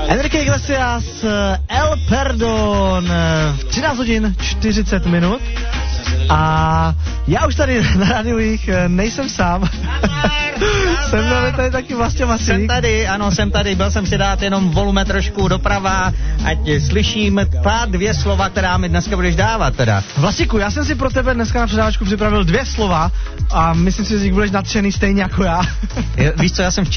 Enrique Iglesias, El Perdón, 13 hodin 40 minut. A já už tady na rádiových nejsem sám. Jsem tady taky Vlastě Macík. Jsem tady, byl jsem si dát jenom volume trošku doprava, ať slyším dvě slova, která mi dneska budeš dávat teda. Vlastíku, já jsem si pro tebe dneska na předávačku připravil 2 slova a myslím si, že z nich budeš nadšený stejně jako já. Víš co, já jsem